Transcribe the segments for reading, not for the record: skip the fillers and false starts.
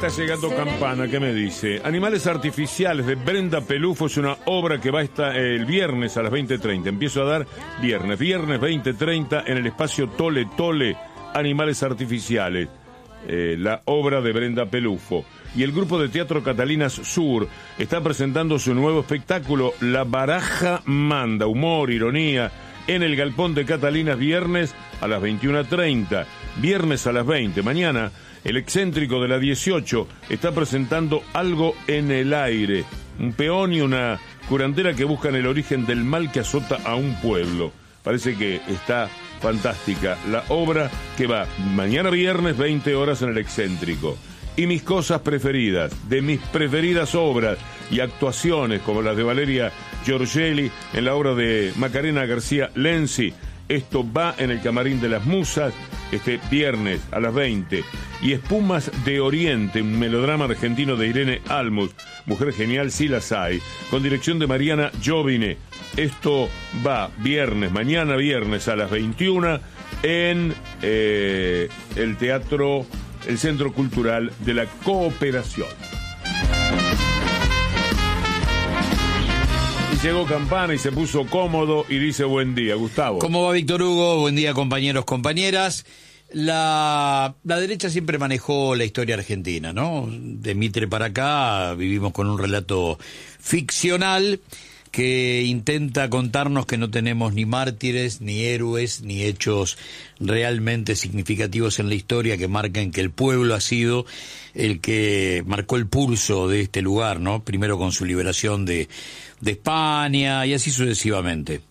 está llegando Campana, ¿qué me dice? Animales Artificiales de Brenda Pelufo es una obra que va a estar el viernes a las 20:30. Empiezo a dar viernes 20:30 en el espacio Tole Tole, Animales Artificiales. La obra de Brenda Pelufo. Y el grupo de teatro Catalinas Sur está presentando su nuevo espectáculo, La Baraja Manda, humor, ironía, en el Galpón de Catalinas, viernes a las 21:30, viernes a las 20. Mañana, el excéntrico de la 18 está presentando Algo en el Aire, un peón y una curandera que buscan el origen del mal que azota a un pueblo. Parece que está fantástica la obra, que va mañana viernes 20 horas en el excéntrico. Y mis cosas preferidas, de mis preferidas obras y actuaciones como las de Valeria Giorgelli en la obra de Macarena García Lenzi. Esto va en el Camarín de las Musas este viernes a las 20. Y Espumas de Oriente, un melodrama argentino de Irene Almus, mujer genial sí las hay, con dirección de Mariana Jovine. Esto va mañana viernes a las 21 en el teatro, el Centro Cultural de la Cooperación. Y llegó Campana y se puso cómodo y dice buen día, Gustavo. ¿Cómo va, Víctor Hugo? Buen día, compañeros, compañeras. La derecha siempre manejó la historia argentina, ¿no? De Mitre para acá vivimos con un relato ficcional que intenta contarnos que no tenemos ni mártires, ni héroes, ni hechos realmente significativos en la historia que marcan que el pueblo ha sido el que marcó el pulso de este lugar, ¿no? Primero con su liberación de España y así sucesivamente.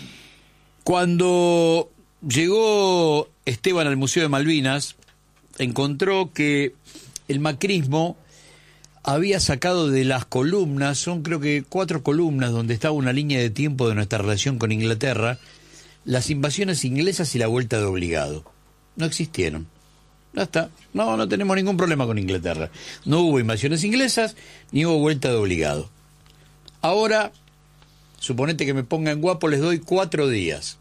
Cuando llegó Esteban al Museo de Malvinas, encontró que el macrismo había sacado de las columnas, son creo que 4 columnas donde estaba una línea de tiempo de nuestra relación con Inglaterra, las invasiones inglesas y la vuelta de obligado. No existieron. Ya está. No tenemos ningún problema con Inglaterra. No hubo invasiones inglesas ni hubo vuelta de obligado. Ahora, suponete que me pongan guapo, les doy 4 días.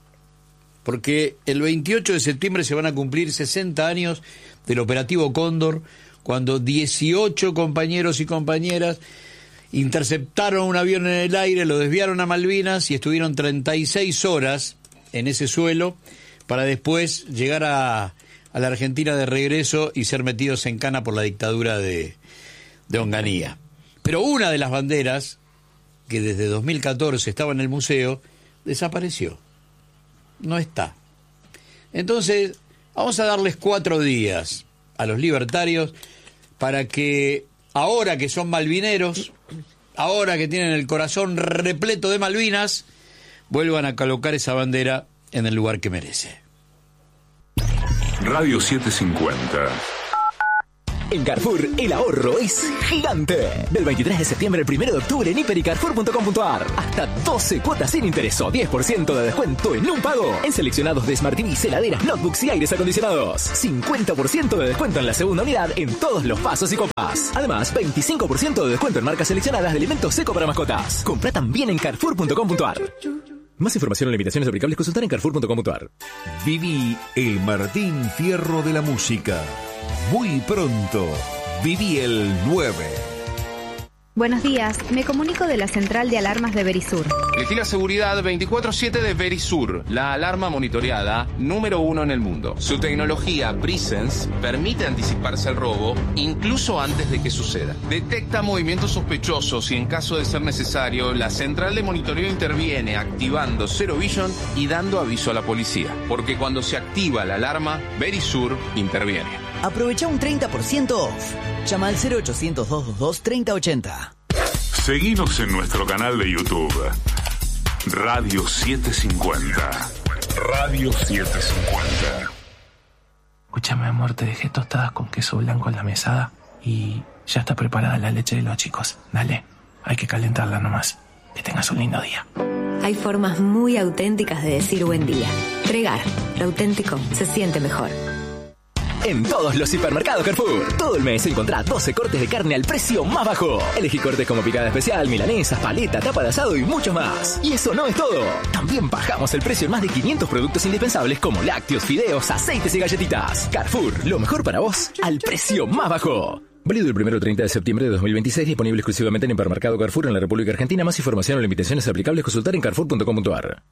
Porque el 28 de septiembre se van a cumplir 60 años del operativo Cóndor, cuando 18 compañeros y compañeras interceptaron un avión en el aire, lo desviaron a Malvinas y estuvieron 36 horas en ese suelo para después llegar a la Argentina de regreso y ser metidos en cana por la dictadura de Onganía. Pero una de las banderas, que desde 2014 estaba en el museo, desapareció. No está. Entonces, vamos a darles 4 días a los libertarios para que, ahora que son malvineros, ahora que tienen el corazón repleto de Malvinas, vuelvan a colocar esa bandera en el lugar que merece. Radio 750. En Carrefour, el ahorro es gigante. Del 23 de septiembre al 1 de octubre en hiper.y carrefour.com.ar. Hasta 12 cuotas sin interés o 10% de descuento en un pago. En seleccionados de Smart TVs, heladeras, notebooks y aires acondicionados. 50% de descuento en la segunda unidad en todos los vasos y copas. Además, 25% de descuento en marcas seleccionadas de alimentos seco para mascotas. Comprá también en carrefour.com.ar. Más información o limitaciones aplicables, consultar en carrefour.com.ar. Viví el Martín Fierro de la música. Muy pronto, viví el 9. Buenos días, me comunico de la central de alarmas de Verisur. Elegí la seguridad 24/7 de Verisur, la alarma monitoreada número 1 en el mundo. Su tecnología Presence permite anticiparse al robo incluso antes de que suceda. Detecta movimientos sospechosos y en caso de ser necesario, la central de monitoreo interviene activando Zero Vision y dando aviso a la policía. Porque cuando se activa la alarma, Verisur interviene. Aprovecha un 30% off. Llama al 0800 222 3080. Seguinos en nuestro canal de YouTube. Radio 750. Radio 750. Escúchame, amor, te dejé tostadas con queso blanco en la mesada y ya está preparada la leche de los chicos. Dale, hay que calentarla nomás. Que tengas un lindo día. Hay formas muy auténticas de decir buen día. Pregar, lo auténtico se siente mejor. En todos los hipermercados Carrefour, todo el mes encontrá 12 cortes de carne al precio más bajo. Elegí cortes como picada especial, milanesas, paleta, tapa de asado y mucho más. Y eso no es todo. También bajamos el precio en más de 500 productos indispensables como lácteos, fideos, aceites y galletitas. Carrefour, lo mejor para vos al precio más bajo. Válido el 1 al 30 de septiembre de 2026, disponible exclusivamente en Hipermercado Carrefour en la República Argentina. Más información o limitaciones aplicables consultar en carrefour.com.ar.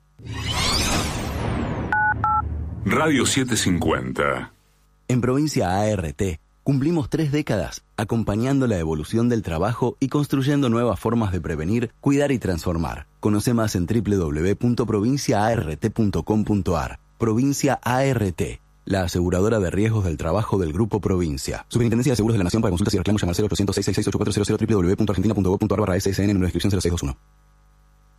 Radio 750. En Provincia ART cumplimos 3 décadas acompañando la evolución del trabajo y construyendo nuevas formas de prevenir, cuidar y transformar. Conoce más en www.provinciaart.com.ar. Provincia ART, la aseguradora de riesgos del trabajo del Grupo Provincia. Superintendencia de Seguros de la Nación. Para consultas y reclamos llamar 0800 666 8400 www.argentina.gov.ar/SSN, número de inscripción 0621.